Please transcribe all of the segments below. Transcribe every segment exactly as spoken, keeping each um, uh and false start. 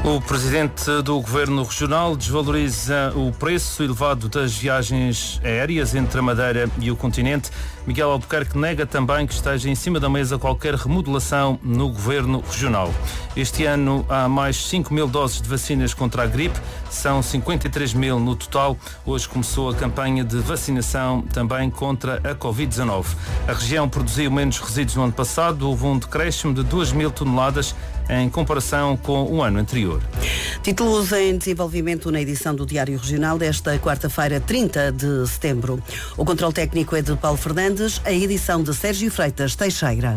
O presidente do Governo Regional desvaloriza o preço elevado das viagens aéreas entre a Madeira e o continente. Miguel Albuquerque nega também que esteja em cima da mesa qualquer remodelação no Governo Regional. Este ano há mais cinco mil doses de vacinas contra a gripe, são cinquenta e três mil no total. Hoje começou a campanha de vacinação também contra a covid dezanove. A região produziu menos resíduos no ano passado, houve um decréscimo de duas mil toneladas em comparação com o ano anterior. Títulos em desenvolvimento na edição do Diário Regional desta quarta-feira, trinta de setembro. O controle técnico é de Paulo Fernandes, a edição de Sérgio Freitas Teixeira.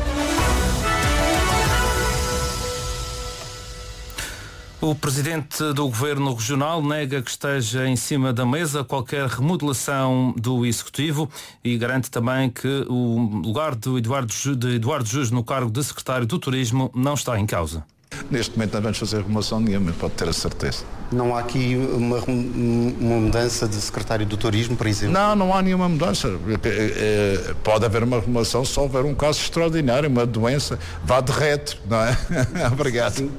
O presidente do Governo Regional nega que esteja em cima da mesa qualquer remodelação do Executivo e garante também que o lugar de Eduardo, de Eduardo Jus no cargo de secretário do Turismo não está em causa. Neste momento não vamos fazer remodelação nenhuma, pode ter a certeza. Não há aqui uma, uma mudança de secretário do Turismo, por exemplo? Não, não há nenhuma mudança. Pode haver uma remodelação se houver um caso extraordinário, uma doença, vá de reto, não é? Obrigado. Sim.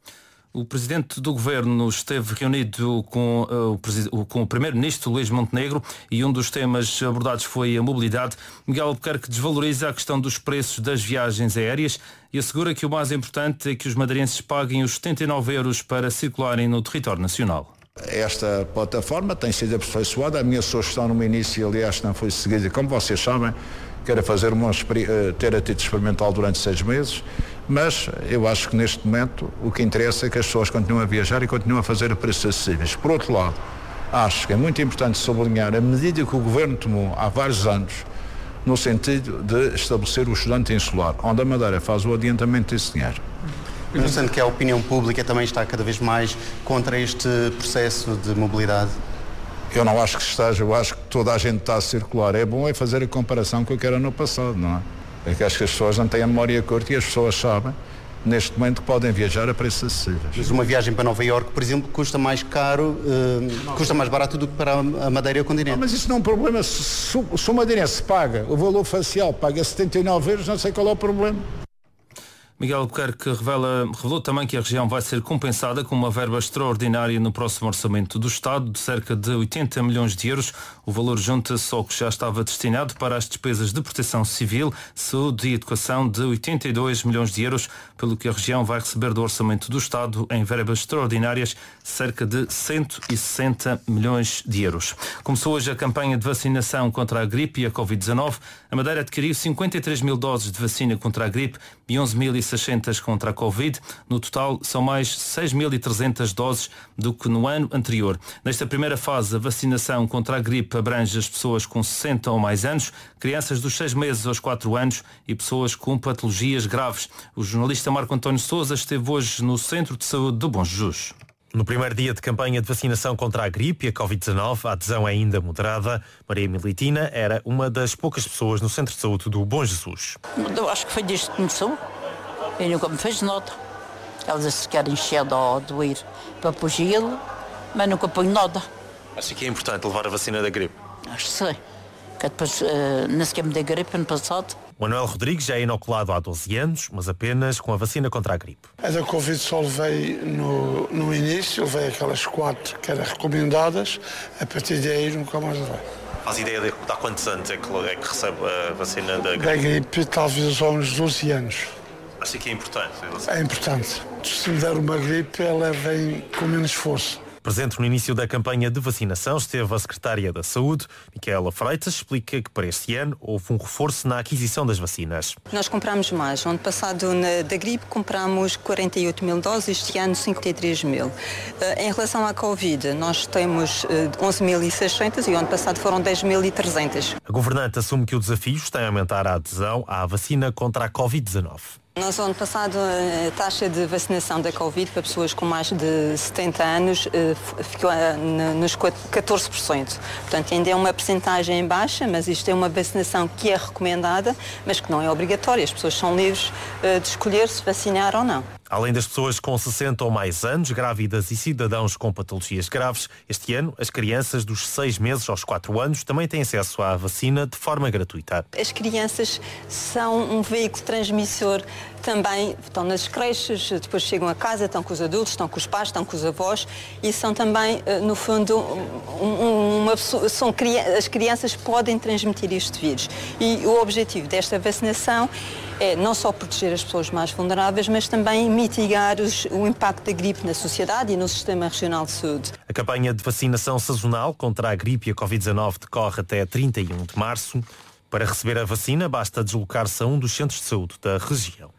O presidente do Governo esteve reunido com, uh, o, com o primeiro-ministro Luís Montenegro e um dos temas abordados foi a mobilidade. Miguel Albuquerque desvaloriza a questão dos preços das viagens aéreas e assegura que o mais importante é que os madeirenses paguem os setenta e nove euros para circularem no território nacional. Esta plataforma tem sido aperfeiçoada. A minha sugestão no início, aliás, não foi seguida, como vocês sabem, que era fazer uma, ter a título experimental durante seis meses, mas eu acho que neste momento o que interessa é que as pessoas continuem a viajar e continuem a fazer a preços acessíveis. Por outro lado, acho que é muito importante sublinhar a medida que o Governo tomou há vários anos no sentido de estabelecer o estudante insular, onde a Madeira faz o adiantamento desse dinheiro. Pensando que a opinião pública também está cada vez mais contra este processo de mobilidade? Eu não acho que esteja, eu acho que toda a gente está a circular. É bom é fazer a comparação com o que era no passado, não é? É que acho que as pessoas não têm a memória curta e as pessoas sabem, neste momento, que podem viajar a preços acessíveis. Mas uma viagem para Nova Iorque, por exemplo, custa mais caro, uh, custa mais barato do que para a Madeira e o continente. Não, mas isso não é um problema. Se, se, se o madeirense paga, o valor facial paga setenta e nove euros, não sei qual é o problema. Miguel Albuquerque revela, revelou também que a região vai ser compensada com uma verba extraordinária no próximo orçamento do Estado de cerca de oitenta milhões de euros. O valor junta-se ao que já estava destinado para as despesas de proteção civil, saúde e educação de oitenta e dois milhões de euros, pelo que a região vai receber do orçamento do Estado em verbas extraordinárias cerca de cento e sessenta milhões de euros. Começou hoje a campanha de vacinação contra a gripe e a covid dezanove. A Madeira adquiriu cinquenta e três mil doses de vacina contra a gripe e onze mil e seiscentas contra a Covid. No total, são mais seis mil e trezentas doses do que no ano anterior. Nesta primeira fase, a vacinação contra a gripe abrange as pessoas com sessenta ou mais anos, crianças dos seis meses aos quatro anos e pessoas com patologias graves. O jornalista Marco António Sousa esteve hoje no Centro de Saúde do Bom Jesus. No primeiro dia de campanha de vacinação contra a gripe e a covid dezanove, a adesão é ainda moderada. Maria Militina era uma das poucas pessoas no Centro de Saúde do Bom Jesus. Eu acho que foi desde que começou. Eu nunca me fez nada. Elas disse que querem encher ou doer para pôr gelo, mas nunca ponho nada. Acha que é importante levar a vacina da gripe? Acho que sei. Que depois, uh, nem sequer me dei gripe ano passado. Manuel Rodrigues já é inoculado há doze anos, mas apenas com a vacina contra a gripe. A da Covid só levei no, no início, levei aquelas quatro que eram recomendadas, a partir daí nunca mais levei. Faz ideia de há quantos anos é que, é que recebe a vacina da gripe? Da gripe talvez há uns doze anos. Acho que é importante. É importante. Se me der uma gripe, ela vem com menos força. Presente no início da campanha de vacinação esteve a secretária da Saúde, Micaela Freitas, explica que para este ano houve um reforço na aquisição das vacinas. Nós compramos mais. O ano passado na, da gripe compramos quarenta e oito mil doses, este ano cinquenta e três mil. Uh, em relação à Covid, nós temos uh, onze mil e seiscentas e o ano passado foram dez mil e trezentas. A governante assume que o desafio está a aumentar a adesão à vacina contra a covid dezanove. Nós, ano passado, a taxa de vacinação da Covid para pessoas com mais de setenta anos ficou nos catorze por cento. Portanto, ainda é uma percentagem baixa, mas isto é uma vacinação que é recomendada, mas que não é obrigatória. As pessoas são livres de escolher se vacinar ou não. Além das pessoas com sessenta ou mais anos, grávidas e cidadãos com patologias graves, este ano as crianças dos seis meses aos quatro anos também têm acesso à vacina de forma gratuita. As crianças são um veículo transmissor também, estão nas creches, depois chegam a casa, estão com os adultos, estão com os pais, estão com os avós e são também, no fundo, uma pessoa, são, as crianças podem transmitir este vírus. E o objetivo desta vacinação é não só proteger as pessoas mais vulneráveis, mas também mitigar os, o impacto da gripe na sociedade e no Sistema Regional de Saúde. A campanha de vacinação sazonal contra a gripe e a covid dezanove decorre até trinta e um de março. Para receber a vacina, basta deslocar-se a um dos centros de saúde da região.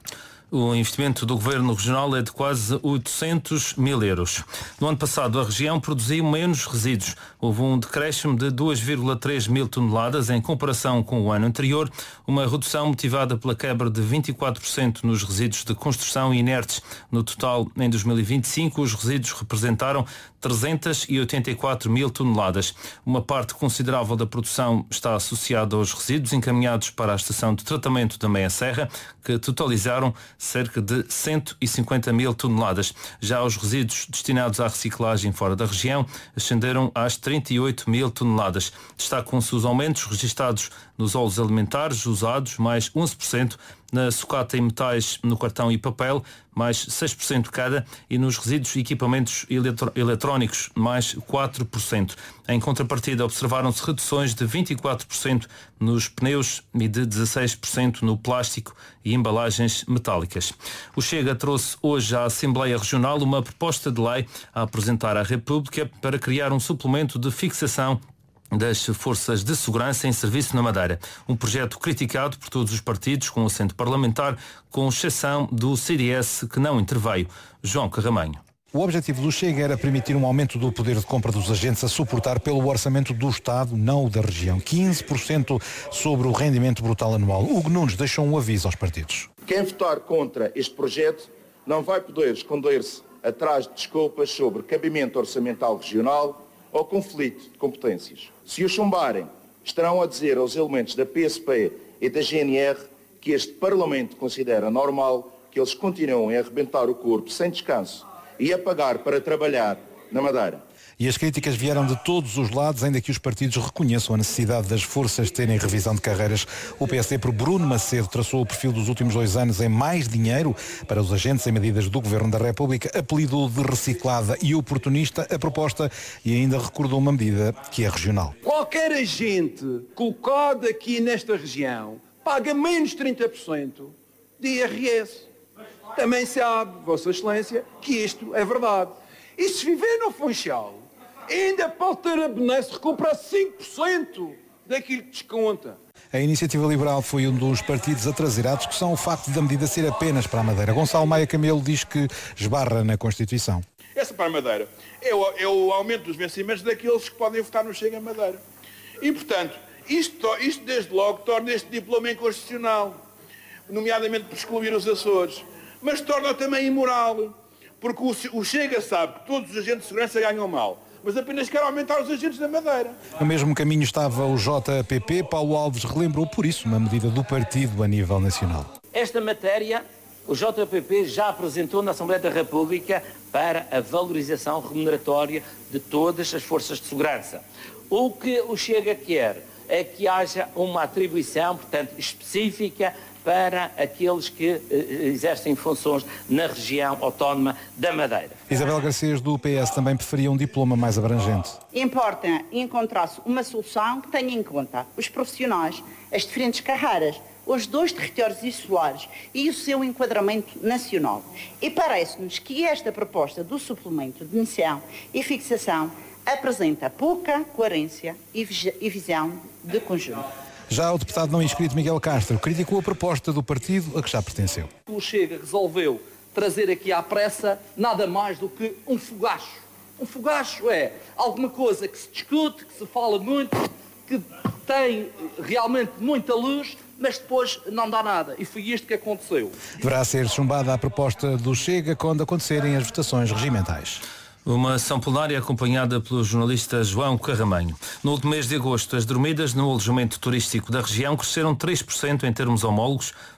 O investimento do Governo Regional é de quase oitocentos mil euros. No ano passado, a região produziu menos resíduos. Houve um decréscimo de duas vírgula três mil toneladas em comparação com o ano anterior, uma redução motivada pela quebra de vinte e quatro por cento nos resíduos de construção inertes. No total, em dois mil e vinte e cinco, os resíduos representaram trezentos e oitenta e quatro mil toneladas. Uma parte considerável da produção está associada aos resíduos encaminhados para a estação de tratamento da Meia Serra, que totalizaram cerca de cento e cinquenta mil toneladas. Já os resíduos destinados à reciclagem fora da região ascenderam às trinta e oito mil toneladas. Destacam-se os aumentos registados nos óleos alimentares usados, mais onze por cento, na sucata e metais no cartão e papel, mais seis por cento cada, e nos resíduos e equipamentos eletro- eletrónicos, mais quatro por cento. Em contrapartida, observaram-se reduções de vinte e quatro por cento nos pneus e de dezasseis por cento no plástico e embalagens metálicas. O Chega trouxe hoje à Assembleia Regional uma proposta de lei a apresentar à República para criar um suplemento de fixação das forças de segurança em serviço na Madeira. Um projeto criticado por todos os partidos com assento parlamentar, com exceção do C D S, que não interveio. João Carramanho. O objetivo do Chega era permitir um aumento do poder de compra dos agentes a suportar pelo orçamento do Estado, não o da região. quinze por cento sobre o rendimento brutal anual. Hugo Nunes deixou um aviso aos partidos. Quem votar contra este projeto não vai poder esconder-se atrás de desculpas sobre cabimento orçamental regional ou conflito de competências. Se o chumbarem, estarão a dizer aos elementos da P S P e da G N R que este Parlamento considera normal que eles continuem a arrebentar o corpo sem descanso e a pagar para trabalhar na Madeira. E as críticas vieram de todos os lados, ainda que os partidos reconheçam a necessidade das forças terem revisão de carreiras. O P S D, por Bruno Macedo, traçou o perfil dos últimos dois anos em mais dinheiro para os agentes em medidas do Governo da República, apelidou de reciclada e oportunista a proposta e ainda recordou uma medida que é regional. Qualquer agente colocado aqui nesta região paga menos trinta por cento de I R S. Também sabe, Vossa Excelência, que isto é verdade. E se viver no Funchal, ainda pode ter a benesse de recuperar cinco por cento daquilo que desconta. A Iniciativa Liberal foi um dos partidos a trazer à discussão o facto da medida ser apenas para a Madeira. Gonçalo Maia Camelo diz que esbarra na Constituição. Essa para a Madeira é o, é o aumento dos vencimentos daqueles que podem votar no Chega Madeira. E, portanto, isto, isto desde logo torna este diploma inconstitucional, nomeadamente por excluir os Açores, mas torna também imoral, porque o, o Chega sabe que todos os agentes de segurança ganham mal, mas apenas quer aumentar os agentes da Madeira. No mesmo caminho estava o J P P. Paulo Alves relembrou por isso uma medida do partido a nível nacional. Esta matéria o J P P já apresentou na Assembleia da República para a valorização remuneratória de todas as forças de segurança. O que o Chega quer é que haja uma atribuição, portanto, específica para aqueles que eh, exercem funções na região autónoma da Madeira. Isabel Garcês, do P S, também preferia um diploma mais abrangente. Importa encontrar-se uma solução que tenha em conta os profissionais, as diferentes carreiras, os dois territórios insulares e o seu enquadramento nacional. E parece-nos que esta proposta do suplemento de missão e fixação apresenta pouca coerência e visão de conjunto. Já o deputado não inscrito Miguel Castro criticou a proposta do partido a que já pertenceu. O Chega resolveu trazer aqui à pressa nada mais do que um fogacho. Um fogacho é alguma coisa que se discute, que se fala muito, que tem realmente muita luz, mas depois não dá nada. E foi isto que aconteceu. Deverá ser chumbada a proposta do Chega quando acontecerem as votações regimentais. Uma ação plenária acompanhada pelo jornalista João Carramanho. No último mês de agosto, as dormidas no alojamento turístico da região cresceram três por cento em termos homólogos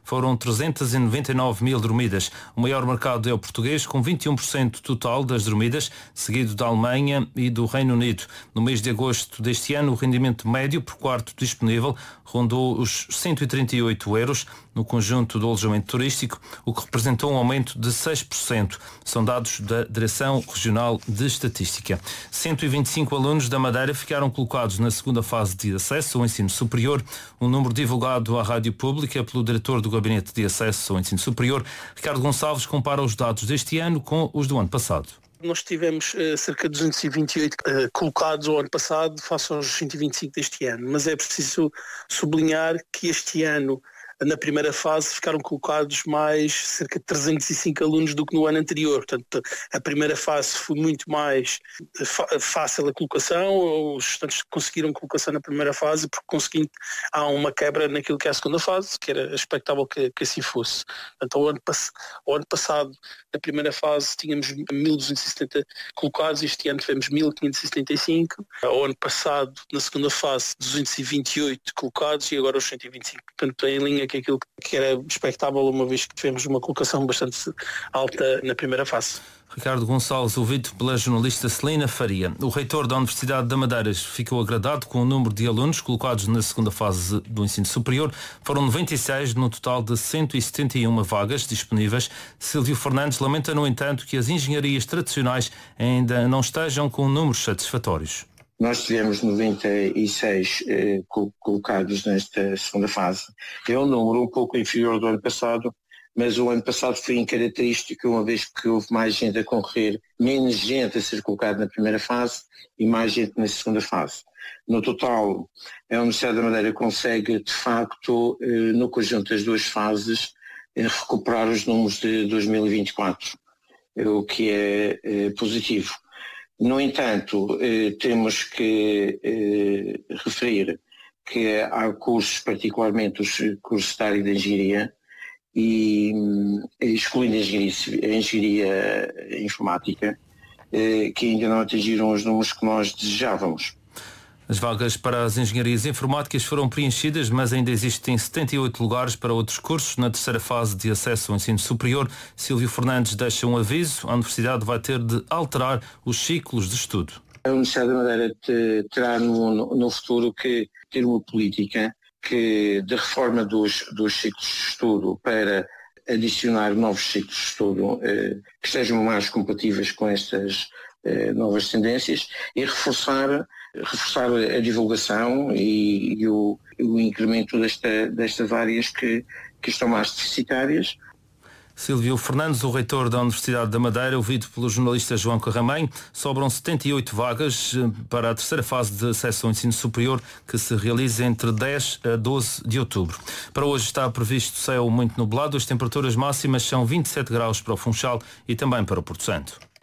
foram trezentos e noventa e nove mil dormidas. O maior mercado é o português, com vinte e um por cento total das dormidas, seguido da Alemanha e do Reino Unido. No mês de agosto deste ano, o rendimento médio por quarto disponível rondou os cento e trinta e oito euros no conjunto do alojamento turístico, o que representou um aumento de seis por cento. São dados da Direção Regional de Estatística. cento e vinte e cinco alunos da Madeira ficaram colocados na segunda fase de acesso ao ensino superior, um número divulgado à Rádio Pública pelo diretor do Gabinete de Acesso ao Ensino Superior. Ricardo Gonçalves compara os dados deste ano com os do ano passado. Nós tivemos uh, cerca de duzentos e vinte e oito uh, colocados ao ano passado face aos cento e vinte e cinco deste ano, mas é preciso sublinhar que este ano, na primeira fase, ficaram colocados mais cerca de trezentos e cinco alunos do que no ano anterior. Portanto, a primeira fase foi muito mais fácil a colocação, os estudantes conseguiram colocação na primeira fase, porque conseguindo, há uma quebra naquilo que é a segunda fase, que era expectável que, que assim fosse. Portanto, ao ano, ao ano passado, na primeira fase, tínhamos mil duzentos e setenta colocados, este ano tivemos mil quinhentos e setenta e cinco. Ao ano passado, na segunda fase, duzentos e vinte e oito colocados e agora os cento e vinte e cinco. Portanto, em linha que aquilo que era expectável, uma vez que tivemos uma colocação bastante alta na primeira fase. Ricardo Gonçalves, ouvido pela jornalista Celina Faria. O reitor da Universidade da Madeira ficou agradado com o número de alunos colocados na segunda fase do ensino superior. Foram noventa e seis no total de cento e setenta e uma vagas disponíveis. Silvio Fernandes lamenta, no entanto, que as engenharias tradicionais ainda não estejam com números satisfatórios. Nós tivemos noventa e seis eh, colocados nesta segunda fase. É um número um pouco inferior do ano passado, mas o ano passado foi incaracterístico, uma vez que houve mais gente a concorrer, menos gente a ser colocada na primeira fase e mais gente na segunda fase. No total, a Universidade da Madeira consegue, de facto, eh, no conjunto das duas fases, eh, recuperar os números de dois mil e vinte e quatro, eh, o que é eh, positivo. No entanto, eh, temos que eh, referir que há cursos, particularmente os cursos da área de engenharia, e excluindo a engenharia, a engenharia informática, eh, que ainda não atingiram os números que nós desejávamos. As vagas para as engenharias informáticas foram preenchidas, mas ainda existem setenta e oito lugares para outros cursos na terceira fase de acesso ao ensino superior. Silvio Fernandes deixa um aviso: a Universidade vai ter de alterar os ciclos de estudo. A Universidade da Madeira terá no, no futuro que ter uma política que, de reforma dos, dos ciclos de estudo para adicionar novos ciclos de estudo eh, que sejam mais compatíveis com estas eh, novas tendências e reforçar reforçar a divulgação e, e o, o incremento desta, destas áreas que, que estão mais deficitárias. Silvio Fernandes, o reitor da Universidade da Madeira, ouvido pelo jornalista João Carramanho. Sobram setenta e oito vagas para a terceira fase de acesso ao ensino superior, que se realiza entre dez a doze de outubro. Para hoje está previsto céu muito nublado, as temperaturas máximas são vinte e sete graus para o Funchal e também para o Porto Santo.